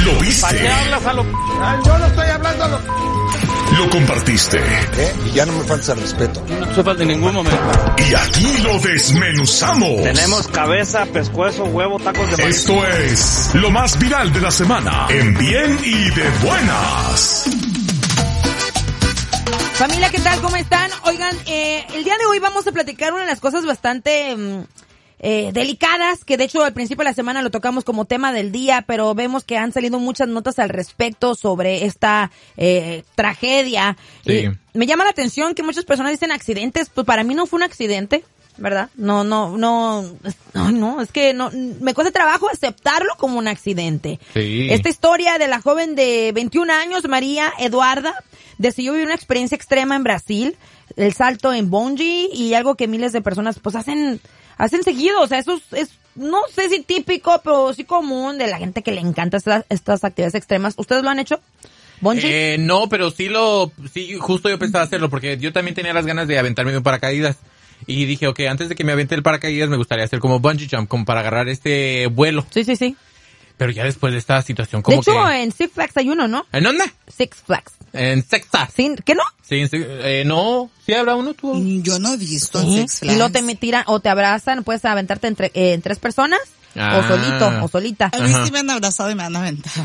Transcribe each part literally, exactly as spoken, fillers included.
Lo viste. ¿Para qué hablas a lo...? Ah, yo no estoy hablando a lo... Lo compartiste. ¿Eh? Y ya no me falta el respeto. No te falta en ningún momento. Y aquí lo desmenuzamos. Tenemos cabeza, pescuezo, huevo, tacos de maíz. Esto es lo más viral de la semana. En bien y de buenas. Familia, ¿qué tal? ¿Cómo están? Oigan, eh, el día de hoy vamos a platicar una de las cosas bastante mm, eh, delicadas, que de hecho al principio de la semana lo tocamos como tema del día, pero vemos que han salido muchas notas al respecto sobre esta eh, tragedia. Sí. Y me llama la atención que muchas personas dicen accidentes, pues para mí no fue un accidente, ¿verdad? No, no, no, no, no, es que no, me cuesta trabajo aceptarlo como un accidente. Sí. Esta historia de la joven de veintiún años, María Eduarda, decidió vivir una experiencia extrema en Brasil, el salto en bungee y algo que miles de personas pues hacen hacen seguido, o sea, eso es, es no sé si típico, pero sí común de la gente que le encanta estas, estas actividades extremas. ¿Ustedes lo han hecho? ¿Bungee? Eh, no, pero sí lo, sí, justo yo pensaba hacerlo porque yo también tenía las ganas de aventarme un paracaídas. Y dije, ok, antes de que me aviente el paracaídas me gustaría hacer como bungee jump, como para agarrar este vuelo. Sí, sí, sí. Pero ya después de esta situación como de hecho, que... en Six Flags hay uno, ¿no? ¿En dónde? Six Flags. En Sexta. ¿Sí? ¿Qué no? Sí, en Six- eh, no, sí habrá uno tú. Yo no he visto Sí. Six Flags. Y luego te me tiran o te abrazan, puedes aventarte entre eh, en tres personas Ah. o solito o solita. A mí Ajá. sí me han abrazado y me han aventado.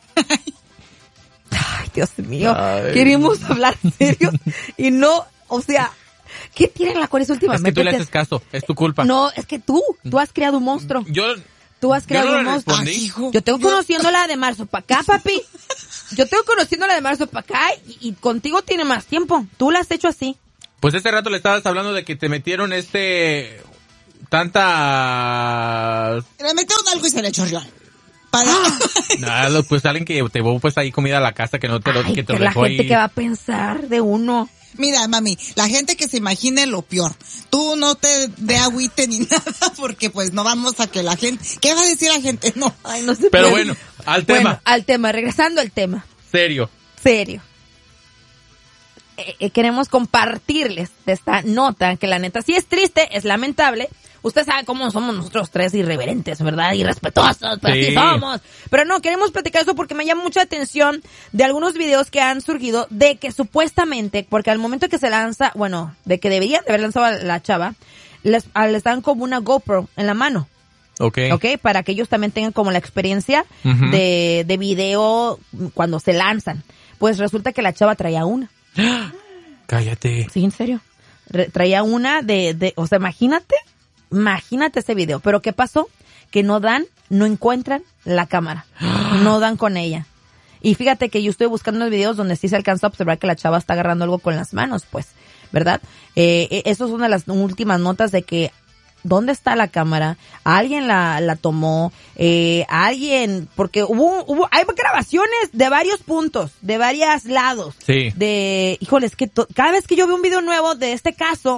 Ay, Dios mío. Ay. Queremos hablar serio y no, o sea, ¿qué tienen la corecia Es últimamente? que tú le haces caso, es tu culpa. No, es que tú, tú has creado un monstruo. Yo, Tú has creado yo no un le monstruo. respondí. Ay, hijo. Yo tengo conociéndola de marzo para acá, papi. Yo tengo conociéndola de marzo para acá y, y contigo tiene más tiempo. Tú la has hecho así. Pues hace rato le estabas hablando de que te metieron este... Tanta... Le metieron algo y se le chorreó. Para... Nada, pues alguien que te llevó pues ahí comida a la casa que no te lo, Ay, que te que lo la dejó gente ahí. que va a pensar de uno. Mira, mami, la gente que se imagine lo peor. Tú no te dé agüite ni nada porque pues no vamos a que la gente... ¿Qué va a decir la gente? No. Ay, no sé. Pero bueno, al tema. Bueno, al tema, regresando al tema. Serio. Serio. Eh, eh, queremos compartirles de esta nota que la neta sí es triste, es lamentable. Usted sabe cómo somos nosotros tres irreverentes, ¿verdad? Irrespetuosos, pero Sí. así somos. Pero no, queremos platicar eso porque me llama mucha atención de algunos videos que han surgido de que supuestamente, porque al momento que se lanza, bueno, de que deberían de haber lanzado a la chava, les, a- les dan como una GoPro en la mano. Ok. ¿Ok? Para que ellos también tengan como la experiencia Ujú. de, de video cuando se lanzan. Pues resulta que la chava traía una. Cállate. Sí, en serio. Re- traía una de, de, o sea, imagínate, imagínate ese video. Pero ¿qué pasó? Que no dan, no encuentran la cámara. No dan con ella. Y fíjate que yo estoy buscando unos videos donde sí se alcanza a observar que la chava está agarrando algo con las manos, pues, ¿verdad? Eh, eh, eso es una de las últimas notas de que ¿dónde está la cámara? ¿Alguien la, la tomó? Eh, ¿Alguien? Porque hubo, hubo, hay grabaciones de varios puntos, de varios lados. Sí. De, híjole, es que to- cada vez que yo veo un video nuevo de este caso,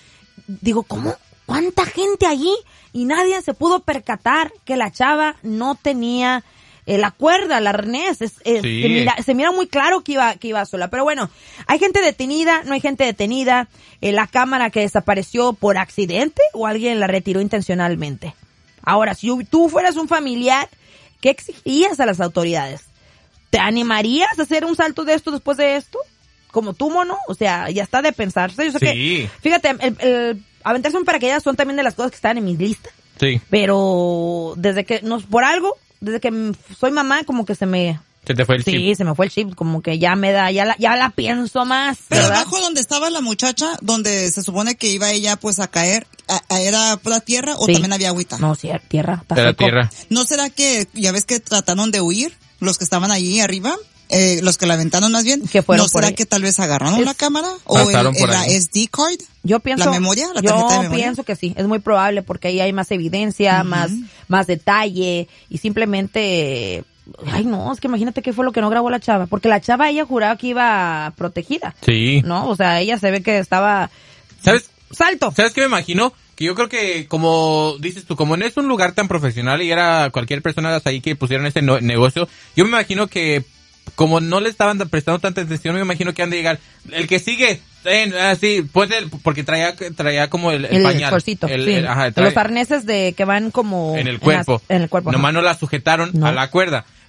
digo, ¿cómo? ¿Cuánta gente allí? Y nadie se pudo percatar que la chava no tenía eh, la cuerda, la arnés. Es, es- Sí. se, mira, se mira muy claro que iba, que iba sola. Pero bueno, hay gente detenida, no hay gente detenida. Eh, la cámara que desapareció por accidente o alguien la retiró intencionalmente. Ahora, si tú fueras un familiar, ¿qué exigirías a las autoridades? ¿Te animarías a hacer un salto de esto después de esto? Como tú, mono, o sea, ya está de pensarse. Yo sé Sí. que, fíjate, el, el aventarse un paracaídas son también de las cosas que están en mi lista. Sí. Pero desde que, no, por algo, desde que m- soy mamá, como que se me, Se te fue el sí, chip. se me fue el chip, como que ya me da, ya la, ya la pienso más, Pero ¿verdad? abajo donde estaba la muchacha, donde se supone que iba ella pues a caer, a- a- ¿era pura tierra o Sí. también había agüita? No, sí, tierra, está Era seco. tierra. ¿No será que, ya ves que trataron de huir los que estaban allí arriba? Eh, los que la aventaron más bien. Que fueron ¿No por será ahí. que tal vez agarraron Es- la cámara? ¿O el, Pasaron por el- la ahí. S D card? Yo pienso, ¿La memoria? ¿La yo tarjeta de memoria? pienso que sí, es muy probable porque ahí hay más evidencia, más, más detalle y simplemente, ay no, es que imagínate qué fue lo que no grabó la chava, porque la chava ella juraba que iba protegida, Sí. ¿no? O sea, ella se ve que estaba, ¿Sabes? salto. ¿Sabes qué me imagino? Que yo creo que, como dices tú, como no es un lugar tan profesional y era cualquier persona de ahí que pusieron este no- negocio, yo me imagino que, como no le estaban prestando tanta atención, me imagino que han de llegar. El que sigue, ten, así, pues, el- porque traía, traía como el, el, El pañal. shortcito, El- sí. el- ajá, trae- Los arneses de que van como en el cuerpo. En, las- en el cuerpo. Nomás ajá. no la sujetaron No. a la cuerda.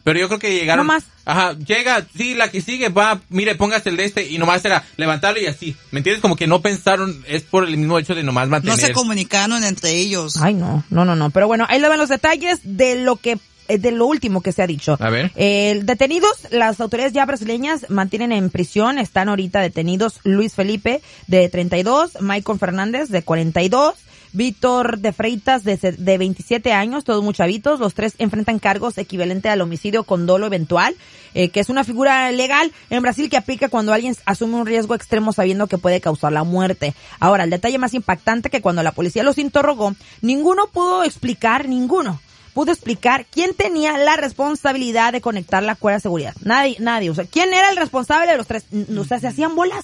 Pero yo creo que llegaron... No más. Ajá, llega, sí, la que sigue, va, mire, póngase el de este, y nomás era levantarlo y así. ¿Me entiendes? Como que no pensaron, es por el mismo hecho de nomás mantener... No se comunicaron entre ellos. Ay, no, no, no, no. Pero bueno, ahí le van los detalles de lo que de lo último que se ha dicho. A ver. Eh, detenidos, las autoridades ya brasileñas mantienen en prisión, están ahorita detenidos Luis Felipe, de treinta y dos, Michael Fernández, de cuarenta y dos, Víctor de Freitas, de, de veintisiete años, todos muy chavitos. Los tres enfrentan cargos equivalentes al homicidio con dolo eventual, eh, que es una figura legal en Brasil que aplica cuando alguien asume un riesgo extremo sabiendo que puede causar la muerte. Ahora, el detalle más impactante que cuando la policía los interrogó, ninguno pudo explicar, ninguno pudo explicar quién tenía la responsabilidad de conectar la cuerda de seguridad. Nadie, nadie. O sea, ¿quién era el responsable de los tres? O sea, se hacían bolas.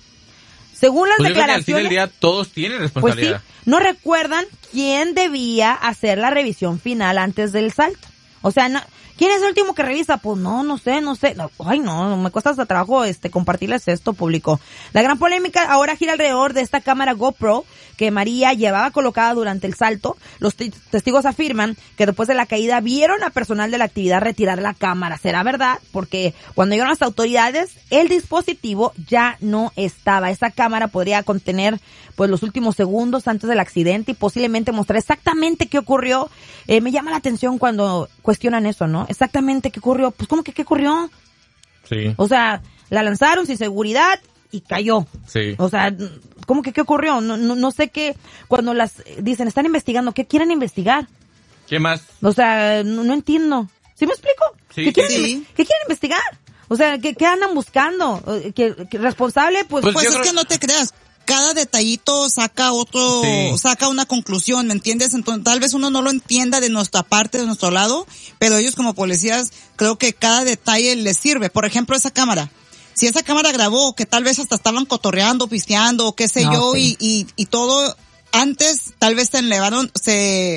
Según las pues declaraciones... Yo creo que al fin del día todos tienen responsabilidad. Pues sí, no recuerdan quién debía hacer la revisión final antes del salto. O sea, no, ¿quién es el último que revisa? Pues no, no sé, no sé. No, ay, no, me cuesta hasta trabajo este compartirles esto público. La gran polémica ahora gira alrededor de esta cámara GoPro que María llevaba colocada durante el salto. Los t- testigos afirman que después de la caída vieron a personal de la actividad retirar la cámara. ¿Será verdad? Porque cuando llegaron las autoridades, el dispositivo ya no estaba. Esa cámara podría contener pues los últimos segundos antes del accidente y posiblemente mostrar exactamente qué ocurrió. Eh, me llama la atención cuando cuestionan eso, ¿no? Exactamente qué ocurrió. Pues ¿cómo que qué ocurrió? Sí. O sea, la lanzaron sin seguridad y cayó. Sí. O sea, ¿cómo que qué ocurrió? No, no, no sé qué. Cuando las dicen, están investigando, ¿qué quieren investigar? ¿Qué más? O sea, no, no entiendo. ¿Sí me explico? Sí, ¿Qué, quieren, sí. ¿Qué quieren investigar? O sea, ¿qué, qué andan buscando? ¿Qué, qué responsable? Pues, Pues Pues yo es creo- que no te creas. Cada detallito saca otro, Sí. saca una conclusión, ¿me entiendes? Entonces, tal vez uno no lo entienda de nuestra parte, de nuestro lado, pero ellos como policías, creo que cada detalle les sirve. Por ejemplo, esa cámara. Si esa cámara grabó, que tal vez hasta estaban cotorreando, pisteando, o qué sé No, yo, sí. y, y, y todo, antes tal vez se elevaron, se,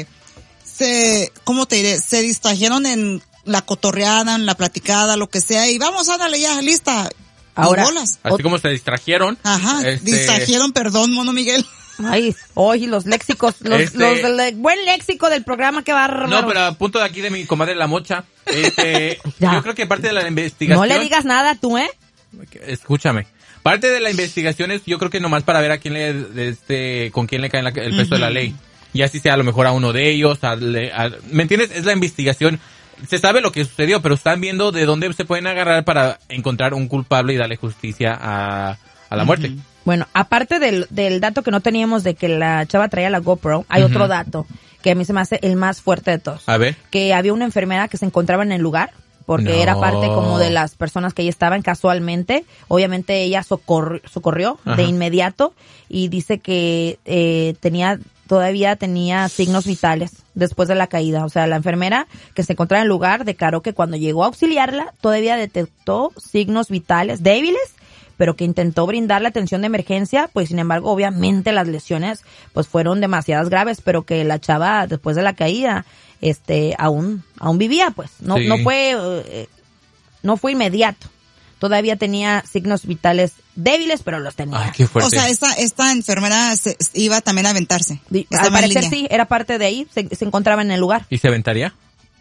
se, ¿cómo te diré? Se distrajeron en la cotorreada, en la platicada, lo que sea, y vamos, ándale ya, lista. Ahora- Y bolas. Así como se distrajeron. Ajá, este, distrajeron, perdón, Mono Miguel. ay, hoy los léxicos, los, Este- los del le- buen léxico del programa, qué bárbaro. No, pero a punto de aquí de mi comadre La Mocha, este, Ya. yo creo que parte de la investigación... No le digas nada tú, ¿eh? Escúchame. Parte de la investigación es, yo creo que nomás para ver a quién le, este, con quién le cae la- el peso de la ley. Y así sea a lo mejor a uno de ellos, a, a- ¿me entiendes? Es la investigación. Se sabe lo que sucedió, pero están viendo de dónde se pueden agarrar para encontrar un culpable y darle justicia a, a la muerte. Bueno, aparte del, del dato que no teníamos de que la chava traía la GoPro, hay Ujú. otro dato que a mí se me hace el más fuerte de todos. A ver. Que había una enfermera que se encontraba en el lugar, porque No. era parte como de las personas que ahí estaban casualmente. Obviamente ella socor- socorrió Ajá. de inmediato y dice que eh, tenía todavía tenía signos vitales después de la caída. O sea, la enfermera que se encontraba en el lugar declaró que cuando llegó a auxiliarla todavía detectó signos vitales débiles, pero que intentó brindarle atención de emergencia, pues sin embargo, obviamente las lesiones pues fueron demasiadas graves, pero que la chava después de la caída este aún aún vivía, pues. No Sí. no fue eh, no fue inmediato. Todavía tenía signos vitales débiles, pero los tenía. Ay, qué fuerte. O sea, esta, esta enfermera se, iba también a aventarse. Di- Al Estaba en parecer línea. sí, era parte de ahí, se, se encontraba en el lugar. ¿Y se aventaría?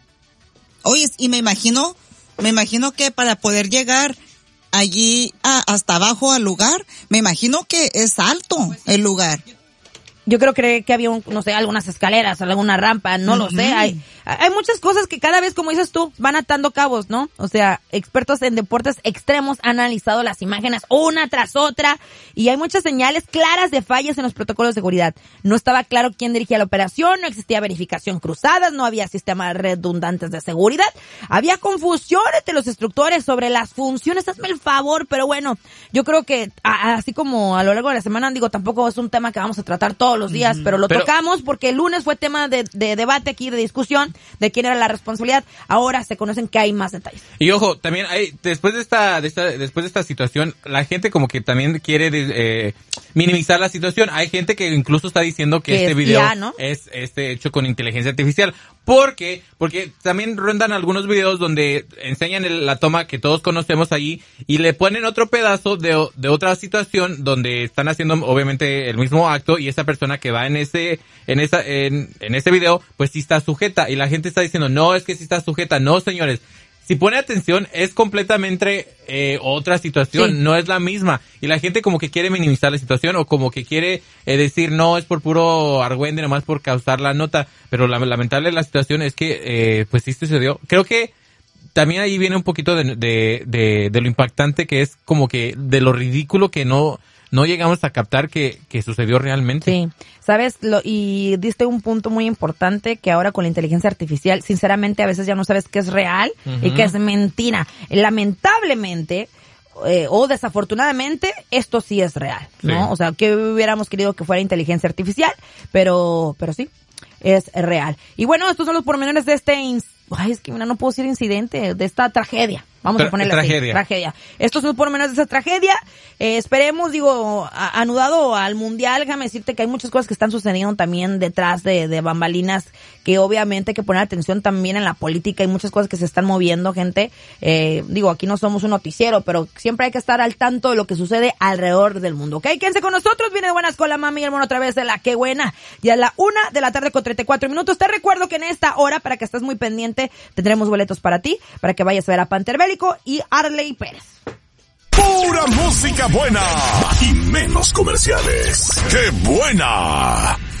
Oye, y me imagino, me imagino que para poder llegar allí a- hasta abajo al lugar, me imagino que es alto el lugar. Yo creo que, que había, un, no sé, algunas escaleras, alguna rampa, no lo sé. Hay, hay muchas cosas que cada vez, como dices tú, van atando cabos, ¿no? O sea, expertos en deportes extremos han analizado las imágenes una tras otra y hay muchas señales claras de fallas en los protocolos de seguridad. No estaba claro quién dirigía la operación, no existía verificación cruzada, no había sistemas redundantes de seguridad, había confusión entre los instructores sobre las funciones. Hazme el favor, pero bueno, yo creo que a, así como a lo largo de la semana, digo, tampoco es un tema que vamos a tratar todos los días, pero lo Pero- tocamos porque el lunes fue tema de, de debate aquí, de discusión de quién era la responsabilidad. Ahora se conocen que hay más detalles. Y ojo, también hay, después de esta, de esta, después de esta situación, la gente como que también quiere eh, minimizar la situación. Hay gente que incluso está diciendo que, Que este es video I A, ¿no? es este hecho con inteligencia artificial. ¿Por qué? Porque también rondan algunos videos donde enseñan el- la toma que todos conocemos allí y le ponen otro pedazo de, de otra situación donde están haciendo obviamente el mismo acto y esa persona que va en ese, en esa, en, en ese video, pues sí está sujeta y la gente está diciendo, no, es que sí está sujeta. No, señores. si pone atención, es completamente eh, otra situación, Sí. no es la misma. Y la gente como que quiere minimizar la situación o como que quiere eh, decir, no, es por puro argüende, nomás por causar la nota. Pero la, lamentable la situación es que, eh, pues sí sucedió. Creo que también ahí viene un poquito de, de, de, de lo impactante que es como que de lo ridículo que no... no llegamos a captar que, que sucedió realmente. Sí, sabes, lo, y diste un punto muy importante que ahora con la inteligencia artificial, sinceramente a veces ya no sabes qué es real uh-huh. y qué es mentira. Lamentablemente, eh, o desafortunadamente, esto sí es real, ¿no? Sí. O sea, que hubiéramos querido que fuera inteligencia artificial, pero, pero sí, es real. Y bueno, estos son los pormenores de este, in- ay, es que mira, no puedo decir incidente, de esta tragedia. Vamos Tra- a ponerle tragedia. así, tragedia. Estos son por menos de esa tragedia. Eh, esperemos, digo, a- anudado al mundial, déjame decirte que hay muchas cosas que están sucediendo también detrás de, de bambalinas, que obviamente hay que poner atención también en la política, hay muchas cosas que se están moviendo, gente. Eh, digo, aquí no somos un noticiero, pero siempre hay que estar al tanto de lo que sucede alrededor del mundo, ¿ok? Quédense con nosotros, viene de buenas con la mami y el mono otra vez de la que buena. Y a la una de la tarde con treinta y cuatro minutos. Te recuerdo que en esta hora, para que estés muy pendiente, tendremos boletos para ti, para que vayas a ver a Panther Bélico y Arley Pérez. Pura música buena y menos comerciales. ¡Qué buena!